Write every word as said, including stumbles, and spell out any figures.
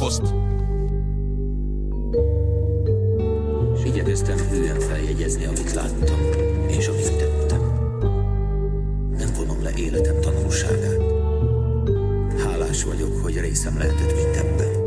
dobozt. Igyekeztem hűen feljegyezni, amit láttam, és amit tettem. Nem vonom le életem tanulságát. Hálás vagyok, hogy részem lehetett minden.